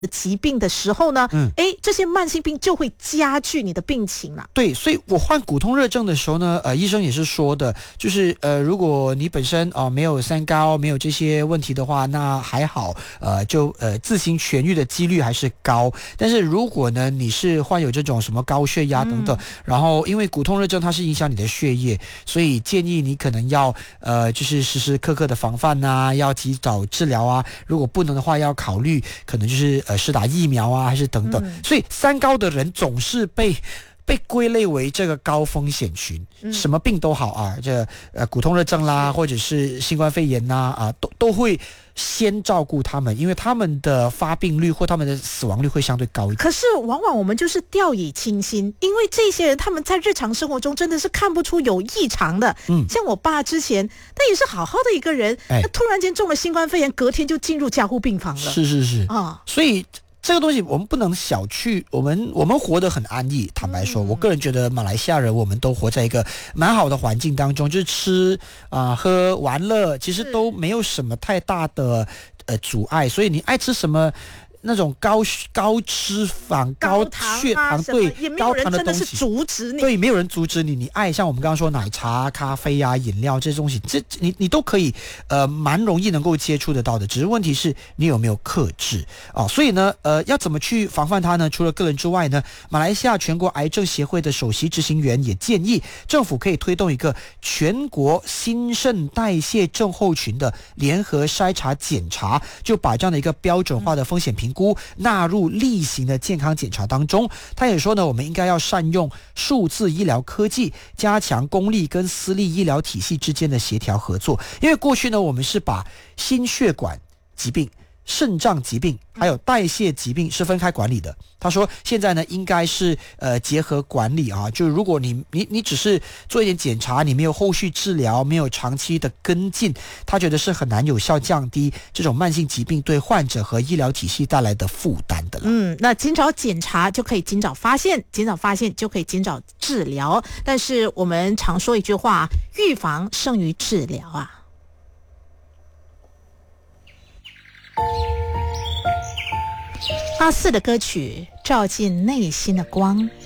疾病的时候呢，这些慢性病就会加剧你的病情了。 对，所以我患骨痛热症的时候呢，医生也是说的，就是如果你本身没有三高，没有这些问题的话，那还好，就自行痊愈的几率还是高。但是如果呢你是患有这种什么高血压等等，然后因为骨痛热症它是影响你的血液，所以建议你可能要就是时时刻刻的防范啊，要及早治疗啊。如果不能的话，要考虑可能就是施打疫苗啊，还是等等。所以三高的人总是被归类为这个高风险群，什么病都好啊，这骨痛热症啦，或者是新冠肺炎呐都会先照顾他们，因为他们的发病率或他们的死亡率会相对高一点。 可是往往我们就是掉以轻心，因为这些人他们在日常生活中真的是看不出有异常的。像我爸之前他也是好好的一个人，他突然间中了新冠肺炎，隔天就进入加护病房了。 是啊，所以这个东西我们不能小觑，我们活得很安逸。坦白说，我个人觉得马来西亚人我们都活在一个蛮好的环境当中，就是吃喝玩乐，其实都没有什么太大的阻碍。所以你爱吃什么那种高脂肪、高血糖，对， 也没有人真的是阻止你， 对，没有人阻止你。你爱像我们刚刚说奶茶、咖啡啊、饮料这些东西，你都可以蛮容易能够接触得到的。只是问题是你有没有克制啊？所以呢，要怎么去防范它呢？除了个人之外呢，马来西亚全国癌症协会的首席执行员也建议政府可以推动一个全国新陈代谢症候群的联合筛查检查，就把这样的一个标准化的风险评估纳入例行的健康检查当中。他也说呢，我们应该要善用数字医疗科技，加强公立跟私立医疗体系之间的协调合作。因为过去呢，我们是把心血管疾病、肾脏疾病还有代谢疾病是分开管理的。他说现在呢应该是结合管理啊，就如果你只是做一点检查，你没有后续治疗，没有长期的跟进，他觉得是很难有效降低这种慢性疾病对患者和医疗体系带来的负担的了。 那尽早检查就可以尽早发现，尽早发现就可以尽早治疗。但是我们常说一句话，预防胜于治疗啊。阿四的歌曲照进内心的光。